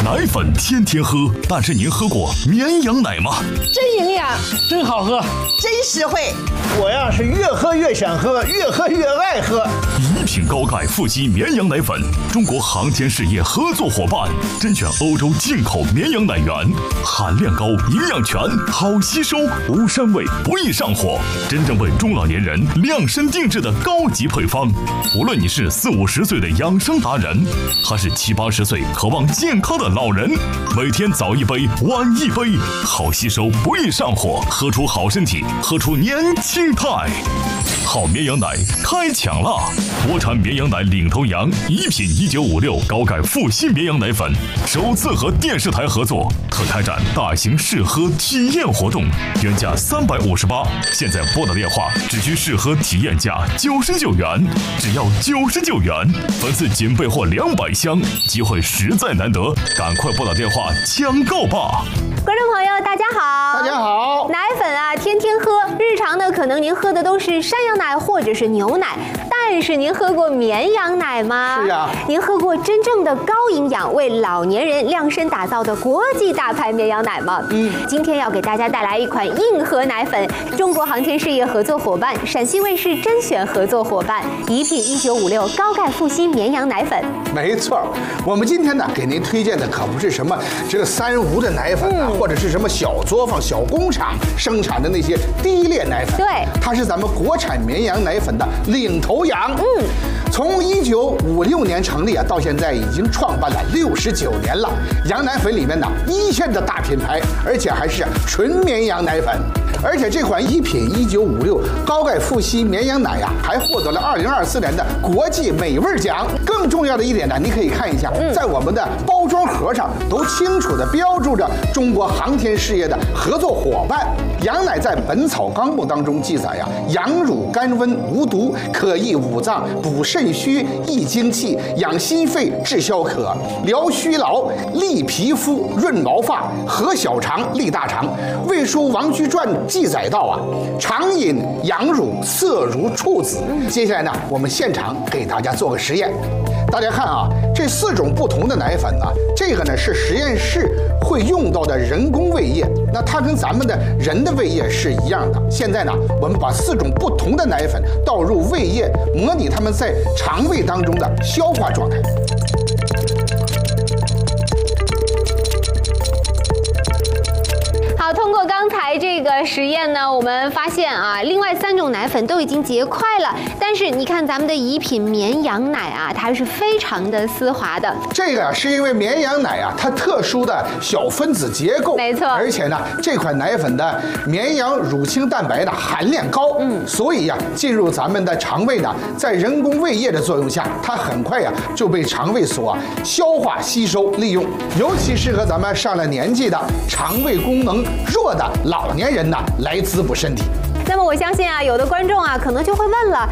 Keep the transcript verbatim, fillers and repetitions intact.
奶粉天天喝，但是您喝过绵羊奶吗？ 真营养， 真好喝， 真实惠。 我呀是越喝越想喝，越喝越爱喝。 一品高钙富硒绵羊奶粉，中国航天事业合作伙伴，甄选欧洲进口绵羊奶源，含量高，营养全，好吸收，无膻味，不易上火，真正为中老年人量身定制的高级配方。无论你是四五十岁的养生达人，还是七八十岁渴望健康的老人，每天早一杯，晚一杯，好吸收，不易上火，喝出好身体，喝出年轻态。好绵羊奶开抢啦！国产绵羊奶领头羊，一品一九五六高钙富硒绵羊奶粉，首次和电视台合作，特开展大型试喝体验活动，原价三百五十八，现在拨打电话只需试喝体验价九十九元，只要九十九元，本次仅备货两百箱，机会实在难得，赶快拨打电话抢购吧！ 观众朋友，大家好， 大家好。 奶粉啊，天天喝，日常呢，可能您喝的都是山羊奶或者是牛奶，但是您喝过绵羊奶吗？ 是啊。 您喝过真正的高营养、为老年人量身打造的国际大牌绵羊奶吗？嗯。今天要给大家带来一款硬核奶粉，中国航天事业合作伙伴，陕西卫视甄选合作伙伴，一品一九五六高钙富硒绵羊奶粉。 没错，我们今天呢给您推荐的可不是什么这个三无的奶粉啊。嗯，或者是什么小作坊、小工厂生产的那些低劣奶粉， 对， 它是咱们国产绵羊奶粉的领头羊。嗯，从一九五六年成立啊，到现在已经创办了六十九年了。羊奶粉里面呢，一线的大品牌，而且还是纯绵羊奶粉。而且这款一品一九五六高钙富硒绵羊奶呀、啊，还获得了二零二四年的国际美味奖。更重要的一点呢，你可以看一下，在我们的包装盒上都清楚地标注着中国航天事业的合作伙伴。羊奶在《本草纲目》当中记载呀，羊乳甘温无毒，可益五脏，补肾虚，益精气，养心肺，治消渴，疗虚劳，利皮肤，润毛发，和小肠，利大肠。《魏书·王居传》记载到啊，常饮羊乳，色如处子。接下来呢，我们现场给大家做个实验。大家看啊，这四种不同的奶粉呢，这个呢是实验室会用到的人工胃液，那它跟咱们的人的胃液是一样的。现在呢，我们把四种不同的奶粉倒入胃液，模拟它们在肠胃当中的消化状态。 好，通过刚才这个实验呢，我们发现啊，另外三种奶粉都已经结块了，但是你看咱们的一品绵羊奶啊，它是非常的丝滑的。 这个是因为绵羊奶啊，它特殊的小分子结构， 没错。 而且呢，这款奶粉的绵羊乳清蛋白的含量高，嗯，所以呀、啊，进入咱们的肠胃呢，在人工胃液的作用下，它很快呀、啊、就被肠胃所、啊、消化吸收利用，尤其适合咱们上了年纪的肠胃功能弱的老年人呢来滋补身体。 那么我相信啊，有的观众啊可能就会问了，